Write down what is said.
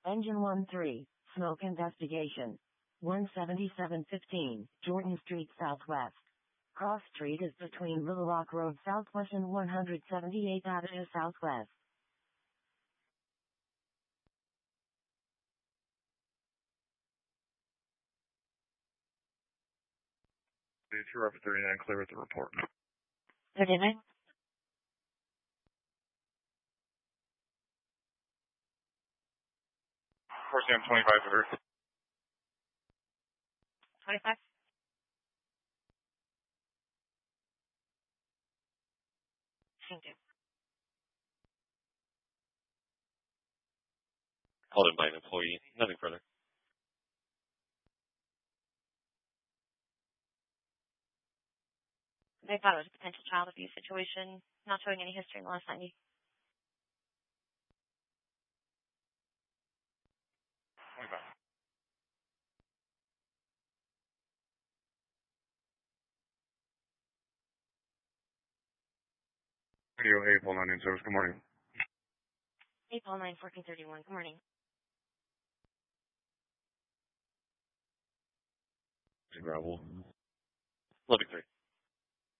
Engine 1-3, smoke investigation. 17715, Jordan Street Southwest. Cross Street is between Little Rock Road Southwest and 178th Avenue Southwest. If you're up at 39, clear with the report. 39? Horse down 25 Earth. 25? Thank you. Called in by an employee. Nothing further. They thought it was a potential child abuse situation, not showing any history in the last 90. 25. Radio 8, Pole 9 in service. Good morning. 8 Paul 9, 1431. Good morning. Gravel. 11-3.